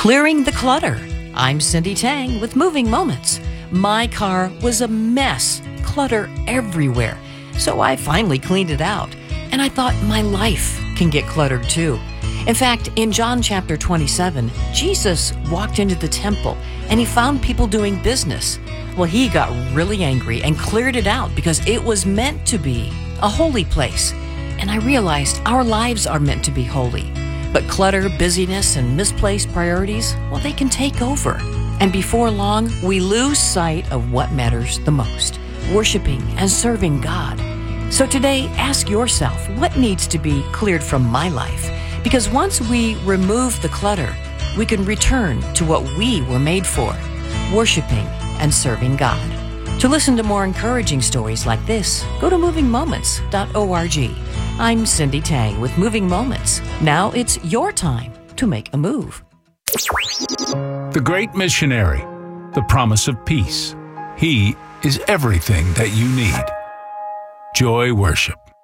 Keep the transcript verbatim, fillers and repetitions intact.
Clearing the clutter. I'm Cindy Tang with Moving Moments. My car was a mess, clutter everywhere. So I finally cleaned it out. And I thought my life can get cluttered too. In fact, in John chapter twenty-seven, Jesus walked into the temple and he found people doing business. Well, he got really angry and cleared it out because it was meant to be a holy place. And I realized our lives are meant to be holy. But clutter, busyness, and misplaced priorities, well, they can take over. And before long, we lose sight of what matters the most, worshiping and serving God. So today, ask yourself, what needs to be cleared from my life? Because once we remove the clutter, we can return to what we were made for, worshiping and serving God. To listen to more encouraging stories like this, go to moving moments dot org. I'm Cindy Tang with Moving Moments. Now it's your time to make a move. The Great Missionary, the promise of peace. He is everything that you need. Joy Worship.